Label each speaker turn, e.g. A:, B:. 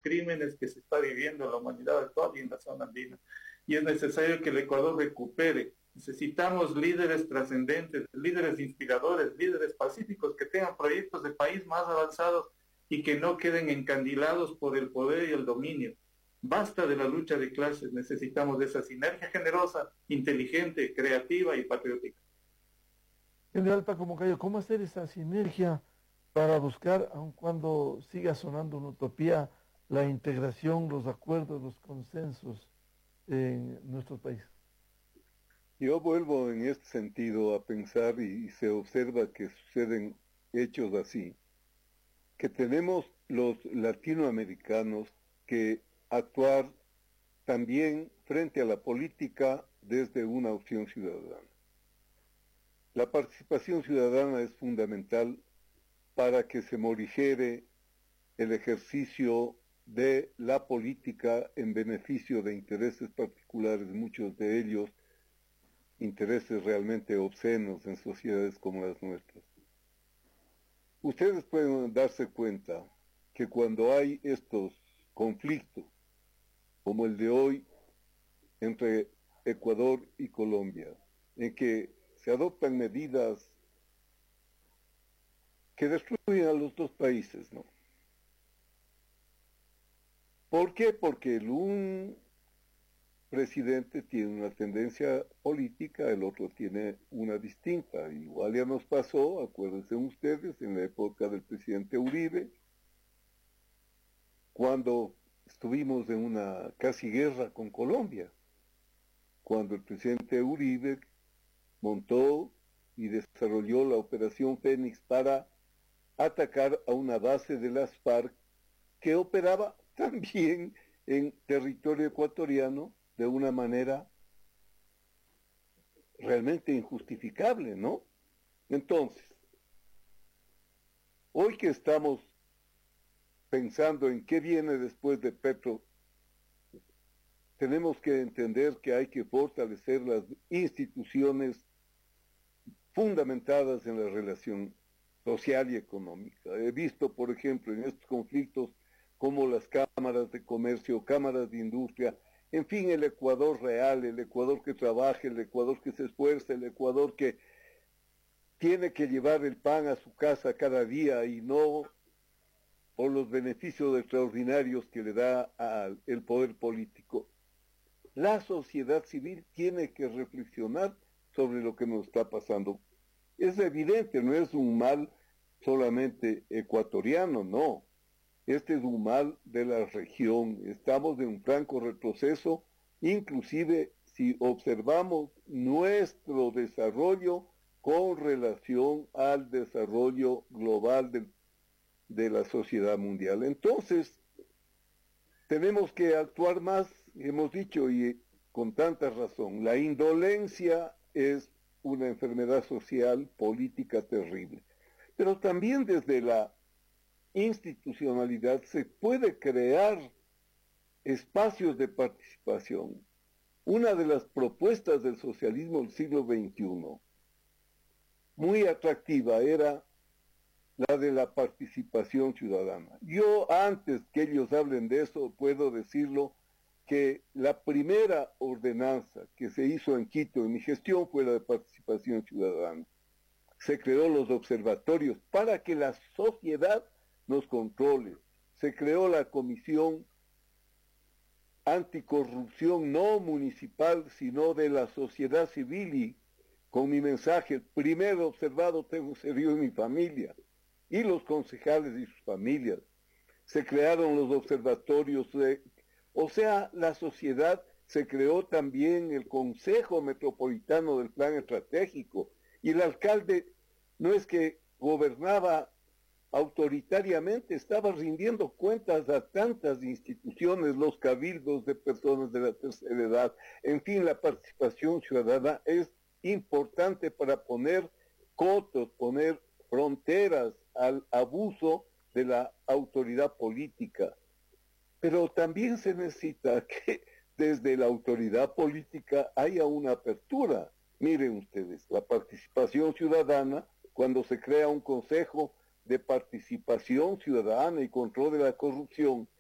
A: crímenes que se está viviendo en la humanidad actual y en la zona andina. Y es necesario que el Ecuador recupere. Necesitamos líderes trascendentes, líderes inspiradores, líderes pacíficos que tengan proyectos de país más avanzados y que no queden encandilados por el poder y el dominio. Basta de la lucha de clases, necesitamos de esa sinergia generosa, inteligente, creativa y patriótica.
B: General Paco Moncayo, ¿cómo hacer esa sinergia para buscar, aun cuando siga sonando una utopía, la integración, los acuerdos, los consensos en nuestro país?
C: Yo vuelvo en este sentido a pensar y se observa que suceden hechos así, que tenemos los latinoamericanos que actuar también frente a la política desde una opción ciudadana. La participación ciudadana es fundamental para que se morigere el ejercicio de la política en beneficio de intereses particulares, muchos de ellos intereses realmente obscenos en sociedades como las nuestras. Ustedes pueden darse cuenta que cuando hay estos conflictos, como el de hoy entre Ecuador y Colombia, en que se adoptan medidas que destruyen a los dos países, ¿no? ¿Por qué? Porque un presidente tiene una tendencia política, el otro tiene una distinta. Igual ya nos pasó, acuérdense ustedes, en la época del presidente Uribe, cuando estuvimos en una casi guerra con Colombia, cuando el presidente Uribe montó y desarrolló la operación Fénix para atacar a una base de las FARC que operaba también en territorio ecuatoriano de una manera realmente injustificable, ¿no? Entonces, hoy que estamos pensando en qué viene después de Petro, tenemos que entender que hay que fortalecer las instituciones fundamentadas en la relación social y económica. He visto, por ejemplo, en estos conflictos como las cámaras de comercio, cámaras de industria, en fin, el Ecuador real, el Ecuador que trabaja, el Ecuador que se esfuerza, el Ecuador que tiene que llevar el pan a su casa cada día y no por los beneficios extraordinarios que le da el poder político. La sociedad civil tiene que reflexionar sobre lo que nos está pasando. Es evidente, no es un mal solamente ecuatoriano, no. Este es un mal de la región. Estamos en un franco retroceso, inclusive si observamos nuestro desarrollo con relación al desarrollo global de la sociedad mundial. Entonces, tenemos que actuar más, hemos dicho, y con tanta razón. La indolencia es una enfermedad social, política terrible. Pero también desde la institucionalidad se puede crear espacios de participación. Una de las propuestas del socialismo del siglo XXI, muy atractiva, era la de la participación ciudadana. Yo, antes que ellos hablen de eso, puedo decirlo, que la primera ordenanza que se hizo en Quito en mi gestión fue la de participación ciudadana. Se creó los observatorios para que la sociedad nos controle. Se creó la comisión anticorrupción, no municipal, sino de la sociedad civil, y con mi mensaje, el primer observado sería mi familia, y los concejales y sus familias. Se crearon los observatorios, o sea, la sociedad, se creó también el Consejo Metropolitano del Plan Estratégico, y el alcalde no es que gobernaba autoritariamente, estaba rindiendo cuentas a tantas instituciones, los cabildos de personas de la tercera edad. En fin, la participación ciudadana es importante para poner cotos, poner fronteras al abuso de la autoridad política. Pero también se necesita que desde la autoridad política haya una apertura. Miren ustedes, la participación ciudadana, cuando se crea un consejo de participación ciudadana y control de la corrupción,